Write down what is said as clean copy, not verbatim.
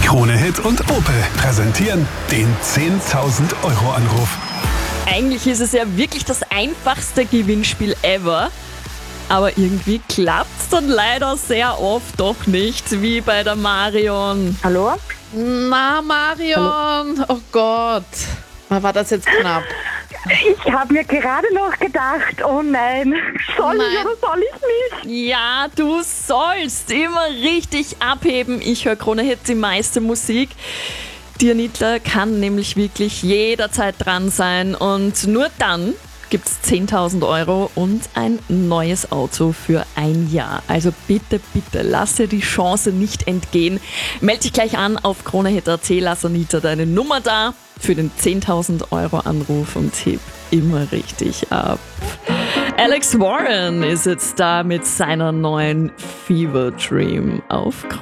Krone Hit und Opel präsentieren den 10.000 Euro Anruf. Eigentlich ist es ja wirklich das einfachste Gewinnspiel ever. Aber irgendwie klappt es dann leider sehr oft doch nicht, wie bei der Marion. Hallo? Na, Marion, oh Gott. War das jetzt knapp? Ich habe mir gerade noch gedacht, oh nein, soll ich oder soll ich nicht? Ja, du sollst immer richtig abheben. Ich höre Krone Hit, die meiste Musik. Die Anita kann nämlich wirklich jederzeit dran sein und nur dann gibt es 10.000 Euro und ein neues Auto für ein Jahr. Also bitte, bitte, lass dir die Chance nicht entgehen. Meld dich gleich an auf kronehit.at, lass Anita deine Nummer da für den 10.000 Euro Anruf und heb immer richtig ab. Alex Warren ist jetzt da mit seiner neuen Fever Dream auf